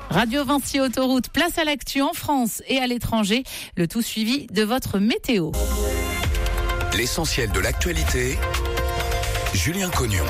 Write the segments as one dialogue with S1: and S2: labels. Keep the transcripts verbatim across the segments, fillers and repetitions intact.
S1: Radio Vinci Autoroute, place à l'actu en France et à l'étranger. Le tout suivi de votre météo.
S2: L'essentiel de l'actualité, Julien Cognon.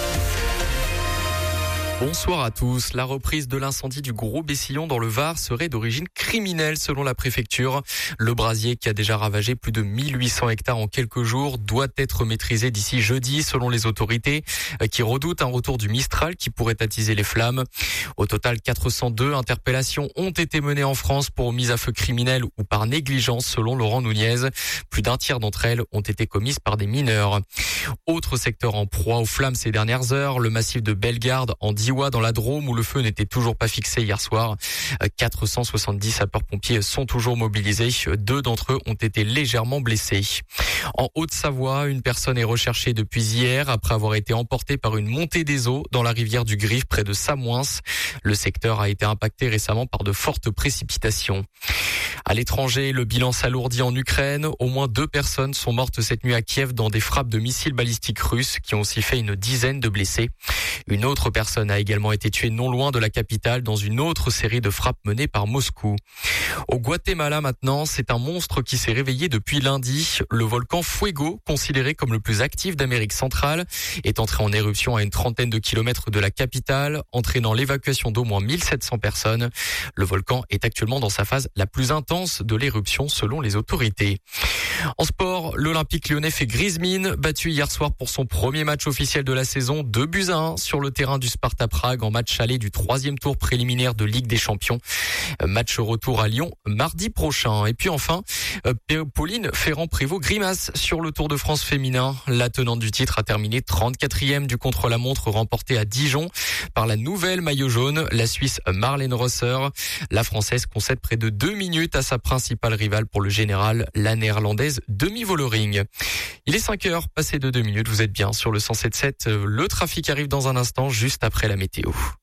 S3: Bonsoir à tous. La reprise de l'incendie du Gros Bessillon dans le Var serait d'origine criminelle selon la préfecture. Le brasier, qui a déjà ravagé plus de mille huit cents hectares en quelques jours, doit être maîtrisé d'ici jeudi selon les autorités qui redoutent un retour du Mistral qui pourrait attiser les flammes. Au total, quatre cent deux interpellations ont été menées en France pour mise à feu criminelle ou par négligence selon Laurent Nunez. Plus d'un tiers d'entre elles ont été commises par des mineurs. Autre secteur en proie aux flammes ces dernières heures, le massif de Bellegarde en Diois dans la Drôme où le feu n'était toujours pas fixé hier soir. quatre cent soixante-dix sapeurs-pompiers sont toujours mobilisés. Deux d'entre eux ont été légèrement blessés. En Haute-Savoie, une personne est recherchée depuis hier après avoir été emportée par une montée des eaux dans la rivière du Griffe près de Samoins. Le secteur a été impacté récemment par de fortes précipitations. À l'étranger, le bilan s'alourdit en Ukraine. Au moins deux personnes sont mortes cette nuit à Kiev dans des frappes de missiles balistiques russes qui ont aussi fait une dizaine de blessés. Une autre personne a également été tuée non loin de la capitale dans une autre série de frappes menées par Moscou. Au Guatemala maintenant, c'est un monstre qui s'est réveillé depuis lundi. Le volcan Fuego, considéré comme le plus actif d'Amérique centrale, est entré en éruption à une trentaine de kilomètres de la capitale, entraînant l'évacuation d'au moins mille sept cents personnes. Le volcan est actuellement dans sa phase la plus intense de l'éruption selon les autorités. En sport, l'Olympique lyonnais fait grise mine, battu hier soir pour son premier match officiel de la saison, deux buts à un sur le terrain du Sparta Prague en match aller du troisième tour préliminaire de Ligue des Champions. Match retour à Lyon mardi prochain. Et puis enfin, Pauline Ferrand-Prévot grimace sur le Tour de France féminin. La tenante du titre a terminé trente-quatrième du contre-la-montre remporté à Dijon par la nouvelle maillot jaune, la Suisse Marlène Rosser. La Française concède près de deux minutes à sa principale rivale pour le général, la Néerlandaise Demi Vollering. Il est cinq heures, passé de deux minutes, vous êtes bien sur le cent sept virgule sept. Le trafic arrive dans un instant, juste après la météo.